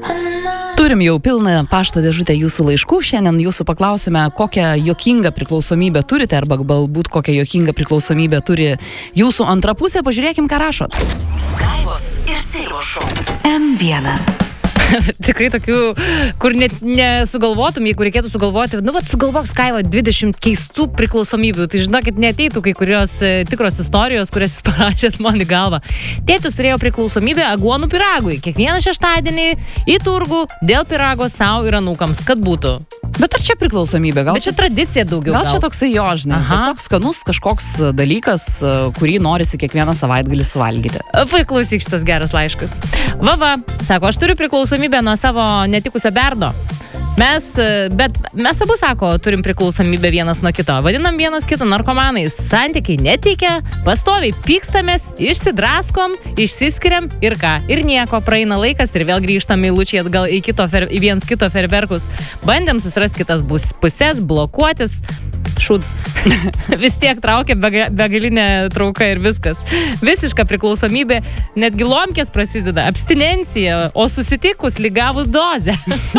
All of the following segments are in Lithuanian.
Turim jau pilną pašto dėžutę jūsų laiškų. Šiandien jūsų paklausime, kokią juokingą priklausomybę turite arba galbūt kokią juokingą priklausomybę turi jūsų antra pusė. Pažiūrėkim, ką rašot. Skaivos ir Silvos šou. M1. Tikrai tokių, kur net nesugalvotum, jeigu reikėtų sugalvoti, sugalvok Skaiva 20 keistų priklausomybių. Tai žinokit, neateitų kai kurios tikros istorijos, kurias jūs parašėt man į galvą. Tėtis turėjo priklausomybę aguonų pyragui. Kiekvieną šeštadienį į turgų dėl pyrago savo ir anūkams, kad būtų. Bet ar čia priklausomybė? Gal Bet čia tradicija daugiau. Gal čia toksai jo, žinai, tiesiog skanus kažkoks dalykas, kurį norisi kiekvieną savaitgalį suvalgyti. Paklausyk šitas geras laiškas. Va, sako, aš turiu priklausomybę nuo savo netikusio berdo. Bet mes abu, sako, turim priklausomybę vienas nuo kito. Vadinam vienas kitą narkomanais. Santykiai neteikia, pastoviai pykstamės, išsidraskom, išsiskiriam ir ką. Ir nieko, praeina laikas ir vėl grįžtam eilučiai atgal į viens kito ferverkus. Bandėm susirasti kitas pusės, blokuotis. Šūds. Vis tiek traukia begalinė trauka ir viskas. Visiška priklausomybė, netgi lomkės prasideda, abstinencija, o susitikus lygavų dozę.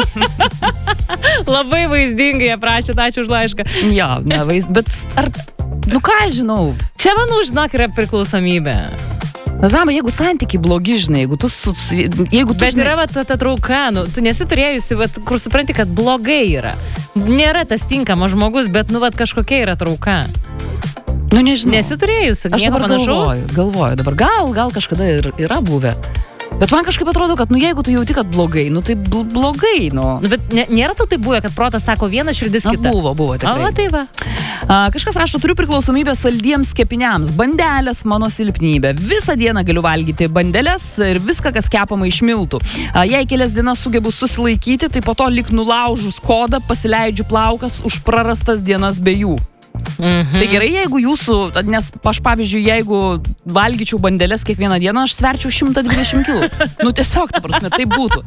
Labai vaizdingai aprašėt, ačiū už laišką. Jo, bet ar, ką žinau? Čia, manau, žinok, yra priklausomybė. Bet jeigu santykiai blogi, žinai, jeigu tu Bet žinai... yra ta trauka, tu nesi turėjusi, kur supranti, kad blogai yra. Nėra tas tinkamas žmogus, bet, kažkokia yra trauka. Nežinau. Nesi turėjusi, aš nieko panašaus? Galvoju dabar, gal kažkada ir yra buvę. Bet man kažkaip atrodo, kad, jeigu tu jauti, kad blogai, tai blogai, Bet nėra tau tai buvę, kad protas sako viena, širdis kita? Buvo, tikrai. Tai va. Kažkas rašo, turiu priklausomybę saldiems kepiniams. Bandelės mano silpnybė. Visą dieną galiu valgyti bandelės ir viską, kas kepama iš miltų. Jei kelias dienas sugebu susilaikyti, tai po to lyg nulaužus kodą pasileidžiu plaukas už prarastas dienas be jų. Tai gerai, jeigu jūsų, nes aš pavyzdžiui, jeigu valgyčiau bandelės kiekvieną dieną, aš sverčiau 120 kg. Tiesiog, ta prasme, tai būtų.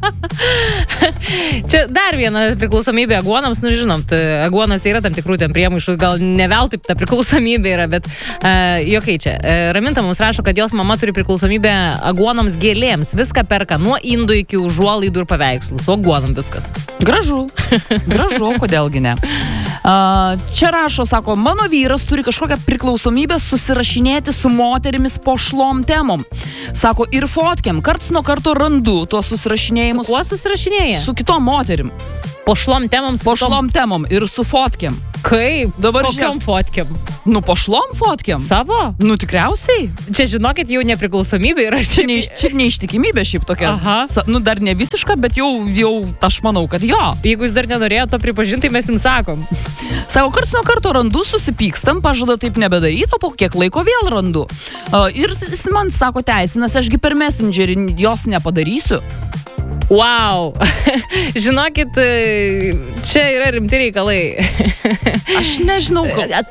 Čia dar viena priklausomybė aguonams, žinom, aguonas yra tam tikrų priemaišų, gal ne veltui ta priklausomybė yra, bet jokai čia. Raminta mums rašo, kad jos mama turi priklausomybę aguonams gėlėms, viską perka, nuo indų iki užuolaidų ir paveikslų, su aguonam viskas. Gražu, kodėlgi ne. Čia rašo, sako, mano vyras turi kažkokią priklausomybę susirašinėti su moterimis po šlom temom. Sako, ir fotkiam, karts nuo karto randu tuos susirašinėjimus. Su kuo susirašinėja? Su kitom moterim. Po šlom temom? Po šlom temom ir su fotkiam. Kaip? Dabar kokiom fotkiam? Po šlom fotkiam. Savo? Tikriausiai. Čia, žinokit, jau nepriklausomybė yra. Čia neištikimybė šiaip tokia. Dar ne visiška, bet jau aš manau, kad jo. Jeigu jis dar nenorėjo to pripažinti, tai mes jums sakom. Savo karts nuo karto randu, susipykstam, pažada taip nebedaryti, o po kiek laiko vėl randu. Ir jis man sako, teisinas, ašgi per Messengerį jos nepadarysiu. Wow. Žinokit, čia yra rimti reikalai. Aš nežinau,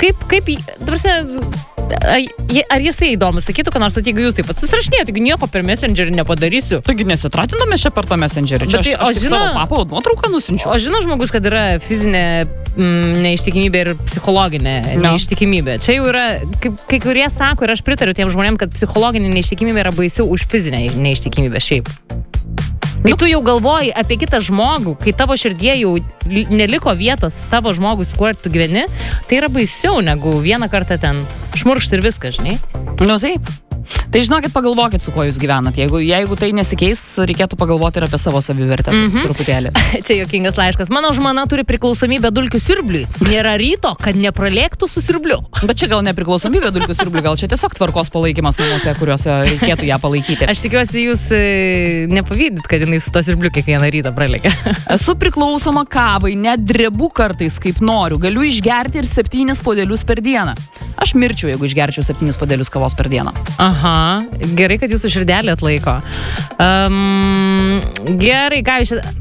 ar jisai įdomu sakytų, kad nors jeigu jūs taip pat susirašinėjate, taigi nieko per Messengerį nepadarysiu. Taigi nesitratiname čia per tą Messengerį. Čia aš savo papą nuotrauką nusinčiu. O žino žmogus, kad yra fizinė neištikimybė ir psichologinė neištikimybė. Čia jau yra, kai kurie sako, ir aš pritariu tiem žmonėm, kad psichologinė neištikimybė yra baisiau už fizinę neištikimybę šiaip. Kai tu jau galvoji apie kitą žmogų, kai tavo širdie jau neliko vietos tavo žmogui, su kuo tu gyveni, tai yra baisiau negu vieną kartą ten šmurkšt ir viską, žinai? Taip. Tai žinokit, pagalvokit, su kuo jūs gyvenat. Jeigu tai nesikeis, reikėtų pagalvoti ir apie savo savivertę truputėlį. Čia juokingas laiškas. Mano žmona turi priklausomybę dulkių siurbliui. Nėra ryto, kad nepralėktų su siurbliu. Bet čia gal ne priklausomybė dulkių siurbliui, gal čia tiesiog tvarkos palaikymas namuose, kuriuose reikėtų ją palaikyti. Aš tikiuosi, jūs nepavydit, kad jinai su to siurbliu kiekvieną rytą pralėkia. Esu priklausoma kavai, net drebu kartais, kaip noriu. Galiu išgerti ir 7 puodelius per dieną. Aš mirčiau, jeigu išgerčiau 7 puodelius kavos per dieną. Gerai, kad jūsų širdelė atlaiko. Gerai, ką jūs...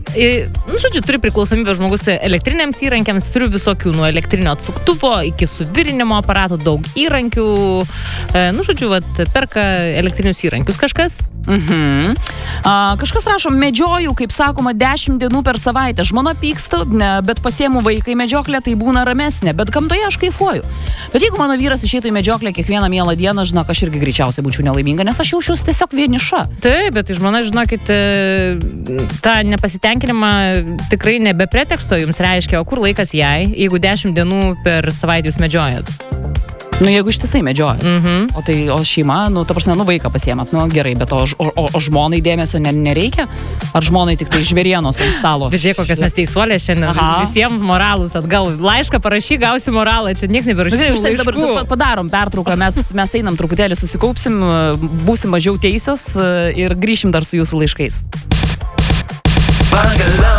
žodžiu, turi priklausomybę žmogus elektriniams įrankiams, turiu visokių, nuo elektrinio atsuktuvo iki suvirinimo aparatų, daug įrankių. Žodžiu, perka elektrinius įrankius kažkas. Kažkas rašo, medžioju, kaip sakoma, 10 dienų per savaitę. Žmona pyksta, bet pasiemu vaiką į medžioklę, tai būna ramesnė, bet gamtoje aš kaifuoju. Bet jeigu mano vyras išeitų į medžioklę kiekvieną mielą dieną, žinok, aš irgi greičiausiai būčiau nelaiminga, nes aš jaučiuosi tiesiog vieniša. Taip, bet žmona, žinokit, tą nepasitenkinimą tikrai nebe preteksto jums reiškia, o kur laikas jai, jeigu 10 dienų per savaitę jūs medžiojat? Jeigu ištisai medžioja. O šeima, ta prasme, vaiką pasiemat, gerai, bet o žmonai dėmesio nereikia? Ar žmonai tik tai žvėrienos ant stalo? Žiūrėk, kokias mes teisuolės šiandien. Visiems moralus atgal. Laišką parašy, gausi moralą. Čia niekas neberašys. Gerai, štai dabar padarom pertrauką. Mes einam truputėlį, susikaupsim, būsim mažiau teisios ir grįšim dar su jūsų laiškais.